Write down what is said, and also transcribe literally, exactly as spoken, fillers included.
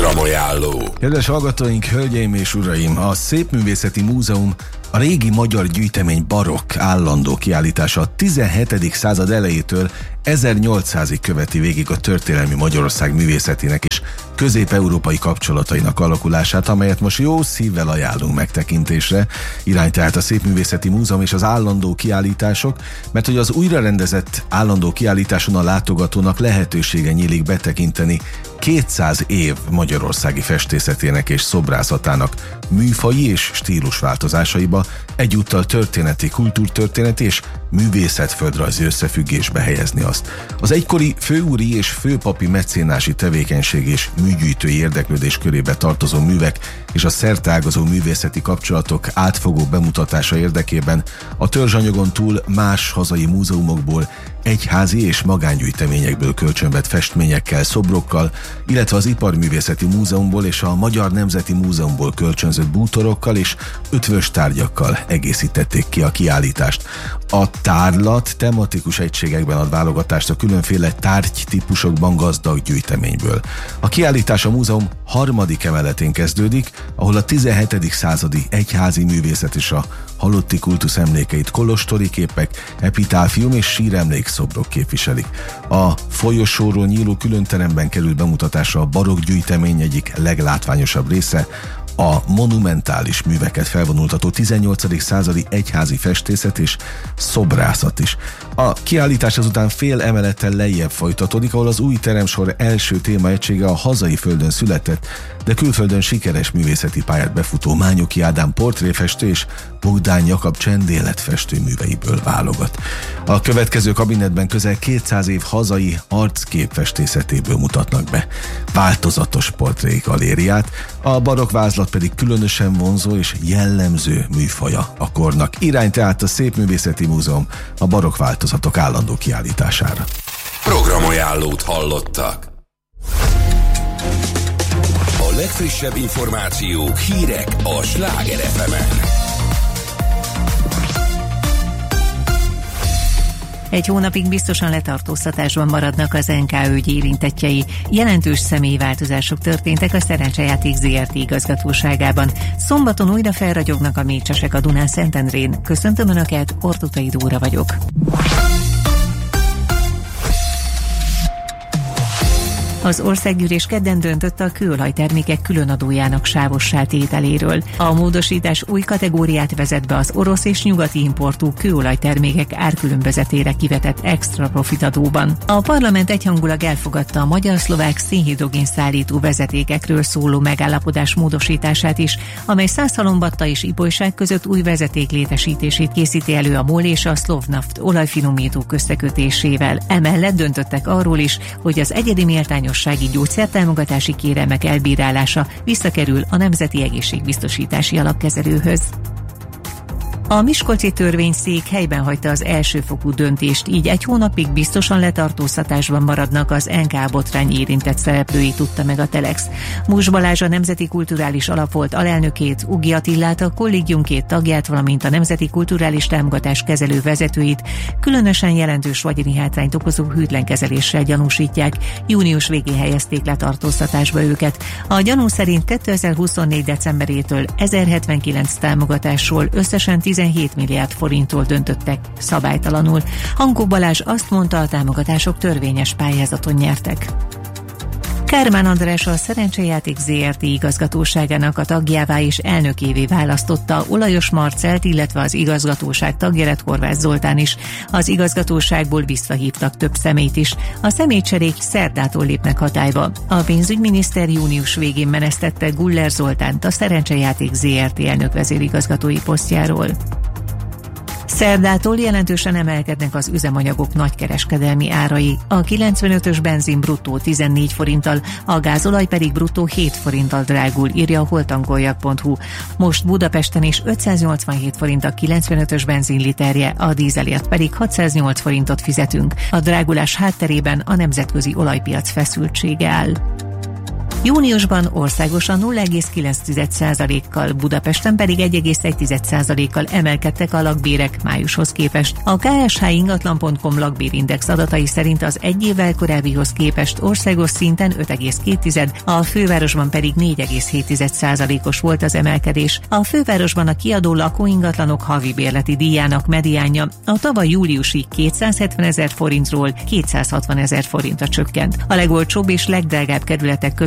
Programajánló. Kedves hallgatóink, hölgyeim és uraim, a Szépművészeti Múzeum a régi magyar gyűjtemény barokk állandó kiállítása a tizenhetedik század elejétől ezernyolcszázig követi végig a történelmi Magyarország művészetének és közép-európai kapcsolatainak alakulását, amelyet most jó szívvel ajánlunk megtekintésre. Irány tehát a Szépművészeti Múzeum és az állandó kiállítások, mert hogy az újrarendezett állandó kiállításon a látogatónak lehetősége nyílik betekinteni kétszáz év magyarországi festészetének és szobrászatának műfaji és stílusváltozásaiba, egyúttal történeti, kultúrtörténeti és művészetföldrajzi összefüggésbe helyezni azt. Az egykori főúri és főpapi mecénási tevékenység és műgyűjtői érdeklődés körébe tartozó művek és a szerteágazó művészeti kapcsolatok átfogó bemutatása érdekében a törzsanyagon túl más hazai múzeumokból, egyházi és magángyűjteményekből kölcsönvett festményekkel, szobrokkal, illetve az Iparművészeti Múzeumból és a Magyar Nemzeti Múzeumból kölcsönzött bútorokkal és ötvös tárgyakkal egészítették ki a kiállítást. A tárlat tematikus egységekben ad válogatást a különféle tárgytípusokban gazdag gyűjteményből. A kiállítás a múzeum harmadik emeletén kezdődik, ahol a tizenhetedik századi egyházi művészet és a halotti kultusz emlékeit kolostori képek, epitáfium és síremlékszobrok képviselik. A folyosóról nyíló különteremben kerül bemutatásra a barokk gyűjtemény egyik leglátványosabb része, a monumentális műveket felvonultató tizennyolcadik századi egyházi festészet és szobrászat is. A kiállítás azután fél emelettel lejjebb folytatódik, ahol az új teremsor első témaegysége a hazai földön született, de külföldön sikeres művészeti pályát befutó Mányoki Ádám portréfestő és Bogdán Jakab csendéletfestő műveiből válogat. A következő kabinetben közel kétszáz év hazai arcképfestészetéből mutatnak be változatos portrégalériát, a barokk vázlat pedig különösen vonzó és jellemző műfaja a kornak. Irány tehát a Szépművészeti Múzeum a barokk változatok állandó kiállítására. Programajánlót hallottak. A legfrissebb információk, hírek a Sláger ef emen. Egy hónapig biztosan letartóztatásban maradnak az en ká ügy érintettjei. Jelentős személyi változások történtek a Szerencsejáték zé er té igazgatóságában. Szombaton újra felragyognak a mécsesek a Dunán-Szentendrén. Köszöntöm Önöket, Ortutai Dóra vagyok. Az országgyűlés kedden döntött a kőolajtermékek különadójának sávossá tételéről. A módosítás új kategóriát vezet be az orosz és nyugati importú kőolajtermékek árkülönbözetére kivetett extra profitadóban. A parlament egyhangulag elfogadta a magyar-szlovák szénhidrogén szállító vezetékekről szóló megállapodás módosítását is, amely Szászhalombatta és Ipolyság között új vezeték létesítését készíti elő a MOL és a Szlovnaft olajfinomítók összekötésével. Emellett döntöttek arról is, hogy az egyedi méltányos gyógyszertámogatási kérelmek elbírálása visszakerül a Nemzeti Egészségbiztosítási Alapkezelőhöz. A miskolci törvényszék helyben hagyta az elsőfokú döntést, így egy hónapig biztosan letartóztatásban maradnak az en ká botrány érintett szereplői, tudta meg a Telex. Múzs Balázs a Nemzeti Kulturális Alap volt alelnökét, Ugi Attillát, a kollégium két tagját, valamint a Nemzeti Kulturális Támogatás kezelő vezetőit különösen jelentős vagyoni hátrányt okozó hűtlen kezeléssel gyanúsítják. Június végén helyezték letartóztatásba őket. A gyanú szerint kétezer-huszonnégy decemberétől ezerhetvenkilenc támogatásról összesen tizenhét milliárd forinttól döntöttek szabálytalanul. Hankó Balázs azt mondta, a támogatások törvényes pályázaton nyertek. Kármán András a Szerencsejáték zé er té igazgatóságának a tagjává és elnökévé választotta Olajos Marcelt, illetve az igazgatóság tagja lett Horváth Zoltán is. Az igazgatóságból visszahívtak több személyt is. A személycserék szerdától lépnek hatályba. A pénzügyminiszter június végén menesztette Guller Zoltánt a Szerencsejáték zé er té elnök vezérigazgatói posztjáról. Szerdától jelentősen emelkednek az üzemanyagok nagykereskedelmi árai. A kilencvenötös benzin bruttó tizennégy forinttal, a gázolaj pedig bruttó hét forinttal drágul, írja a holtankoljak pont hu. Most Budapesten is ötszáznyolcvanhét forint a kilencvenötös benzin literje, a dízelért pedig hatszáznyolc forintot fizetünk. A drágulás hátterében a nemzetközi olajpiac feszültsége áll. Júniusban országosan nulla egész kilenc százalékkal, Budapesten pedig egy egész egy százalékkal emelkedtek a lakbérek májushoz képest. A ká es há ingatlan pont com lakbérindex adatai szerint az egy évvel korábbihoz képest országos szinten öt egész két, a fővárosban pedig négy egész hét százalékos volt az emelkedés. A fővárosban a kiadó lakóingatlanok havi bérleti díjának mediánja a tavaly júliusi kétszázhetvenezer forintról kétszázhatvanezer forintra csökkent. A legolcsóbb és legdrágább kerületek között